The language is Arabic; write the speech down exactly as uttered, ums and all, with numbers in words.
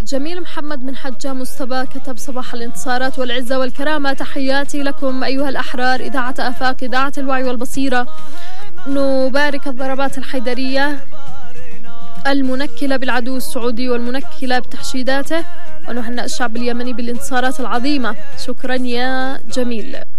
جميل محمد من حجة مصطفى كتب: صباح الانتصارات والعزة والكرامة، تحياتي لكم أيها الأحرار، إذاعة آفاق، إذاعة الوعي والبصيرة. نبارك الضربات الحيدرية المنكلة بالعدو السعودي والمنكلة بتحشيداته، ونهنئ الشعب اليمني بالانتصارات العظيمة. شكرا يا جميل.